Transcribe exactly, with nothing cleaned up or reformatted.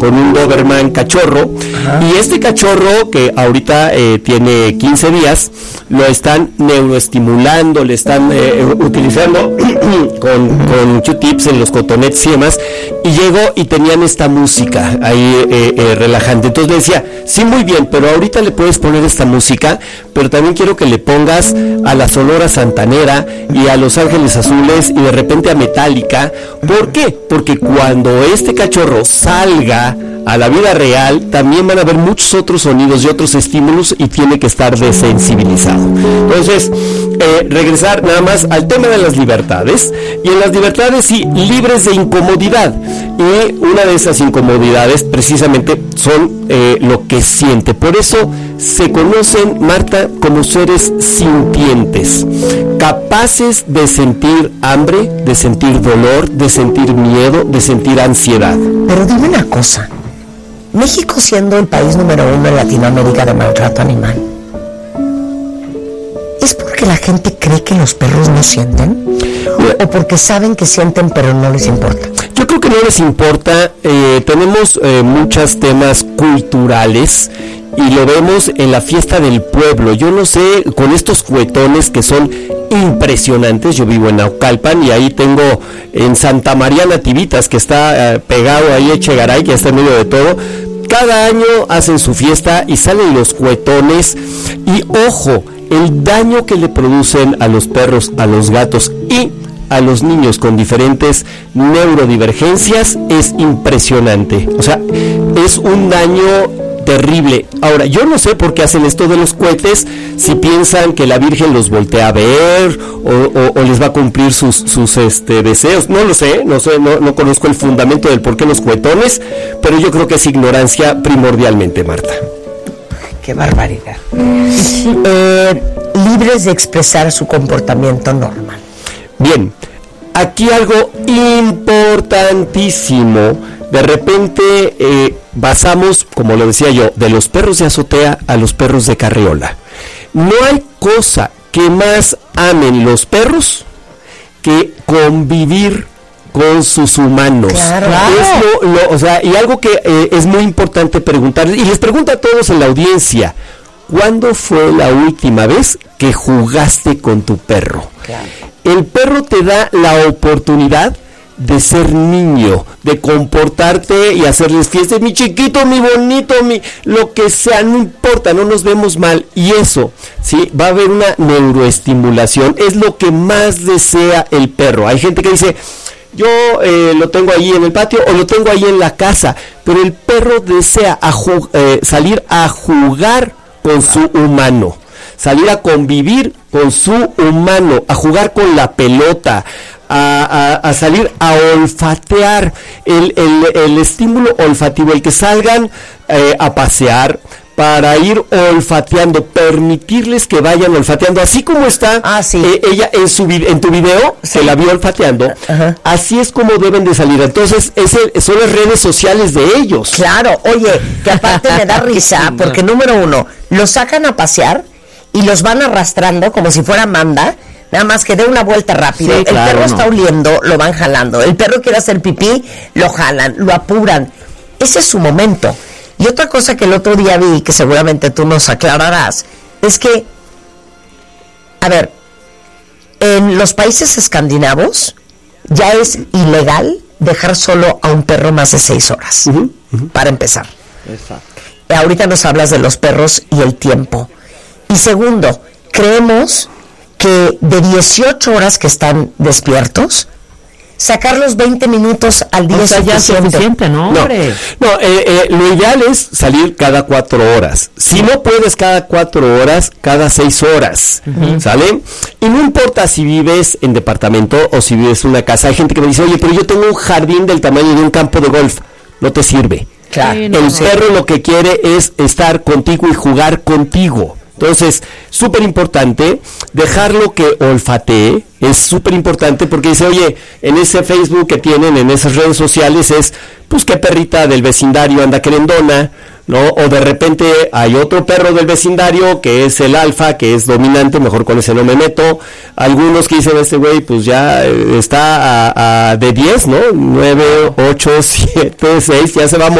con un Doberman cachorro. Ajá. Y este cachorro, que ahorita eh, tiene quince días, lo están neuroestimulando, le están eh, utilizando con, con Q-tips en los cotonetes y demás, y llegó y tenían esta música ahí eh, eh, relajante. Entonces le decía, sí, muy bien, pero ahorita le puedes poner esta música, pero también quiero que le pongas a la Sonora Santanera y a Los Ángeles Azules y de repente a Metallica. ¿Por qué? Porque cuando este cachorro salga a la vida real, también van a haber muchos otros sonidos y otros estímulos y tiene que estar desensibilizado. Entonces, eh, regresar nada más al tema de las libertades, y en las libertades sí, libres de incomodidad, y una de esas incomodidades precisamente son eh, lo que siente. Por eso se conocen, Marta, como seres sintientes, capaces de sentir hambre, de sentir dolor, de sentir miedo, de sentir ansiedad. Pero dime una cosa, México siendo el país número uno en Latinoamérica de maltrato animal, ¿es porque la gente cree que los perros no sienten? ¿O porque saben que sienten pero no les importa? Yo creo que no les importa. Eh, tenemos eh, muchos temas culturales y lo vemos en la fiesta del pueblo. Yo no sé, con estos juguetones que son impresionantes. Yo vivo en Naucalpan y ahí tengo en Santa María Nativitas, que está eh, pegado ahí a Echegaray, que está en medio de todo. Cada año hacen su fiesta y salen los juguetones, y ojo, el daño que le producen a los perros, a los gatos y a los niños con diferentes neurodivergencias es impresionante. O sea, es un daño terrible. Ahora, yo no sé por qué hacen esto de los cohetes, si piensan que la Virgen los voltea a ver o, o, o les va a cumplir sus, sus este, deseos. No lo sé, no sé, no, no conozco el fundamento del por qué los cohetones, pero yo creo que es ignorancia primordialmente, Marta. Qué barbaridad. Eh, libres de expresar su comportamiento normal. Bien, aquí algo importantísimo. De repente eh, pasamos, como lo decía yo, de los perros de azotea a los perros de carriola. No hay cosa que más amen los perros que convivir con sus humanos. Claro. Es lo, lo, o sea, y algo que eh, es muy importante preguntarles, y les pregunto a todos en la audiencia, ¿cuándo fue la última vez que jugaste con tu perro? Claro. El perro te da la oportunidad de ser niño, de comportarte y hacerles fiestas, mi chiquito, mi bonito, mi lo que sea, no importa, no nos vemos mal, y eso, sí, va a haber una neuroestimulación, es lo que más desea el perro. Hay gente que dice, yo eh, lo tengo ahí en el patio o lo tengo ahí en la casa, pero el perro desea a ju- eh, salir a jugar con su humano, salir a convivir con su humano, a jugar con la pelota, A, a, a salir a olfatear, el, el, el estímulo olfativo, el que salgan eh, a pasear para ir olfateando, permitirles que vayan olfateando, así como está ah, sí. eh, ella en su en tu video, sí. Se la vio olfateando, ajá. Así es como deben de salir. Entonces ese, son las redes sociales de ellos. Claro, oye, que aparte me da risa, porque número uno, los sacan a pasear y los van arrastrando como si fuera manda. Nada más que dé una vuelta rápido, sí, el claro, perro no. Está oliendo, lo van jalando, el perro quiere hacer pipí, lo jalan, lo apuran, ese es su momento. Y otra cosa que el otro día vi, que seguramente tú nos aclararás, es que, a ver, en los países escandinavos ya es ilegal dejar solo a un perro más de seis horas, uh-huh, uh-huh. Para empezar. Exacto. Ahorita nos hablas de los perros y el tiempo. Y segundo, creemos que de dieciocho horas que están despiertos, sacarlos veinte minutos al día, o sea, ya es suficiente, ¿no? No, no eh, eh, lo ideal es salir cada cuatro horas. Si sí. No puedes cada cuatro horas, cada seis horas, uh-huh. ¿Sale? Y no importa si vives en departamento o si vives en una casa. Hay gente que me dice, oye, pero yo tengo un jardín del tamaño de un campo de golf. No te sirve. Claro. Sí, no, el no. perro lo que quiere es estar contigo y jugar contigo. Entonces, súper importante dejarlo que olfatee, es súper importante porque dice, oye, en ese Facebook que tienen, en esas redes sociales es, pues, qué perrita del vecindario anda querendona, ¿no? O de repente hay otro perro del vecindario que es el alfa, que es dominante, mejor con ese no me meto. Algunos que dicen, este güey, pues ya está a, a de diez, ¿no? nueve, ocho, siete, seis, ya se va a